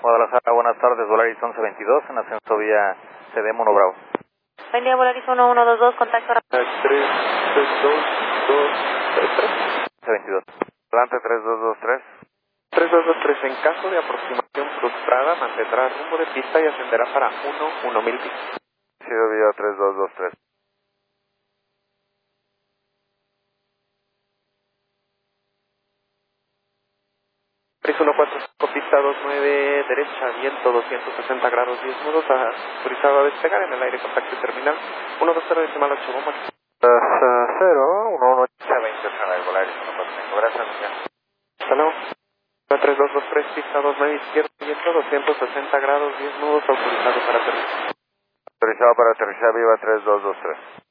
Guadalajara, buenas tardes, Volaris 1122, en ascenso vía CD Mono Bravo. Buen día, Volaris 1122, contacto. 22. Adelante, 3223. 3223, en caso de aproximación frustrada, mantendrá rumbo de pista y ascenderá para 1000 pies. Sido vía 3223. Pris 145, pista 29, derecha, viento 260 grados, 10 nudos, autorizado a despegar en el aire, contacto y terminal, 120 decimal 8, bomba. 0, 11820, Volaris 145, gracias, Miguel. Hasta luego. 3223, pista 29, izquierda, viento 260 grados, 10 nudos, autorizado para terminar. Autorizado para aterrizar, viva 3223.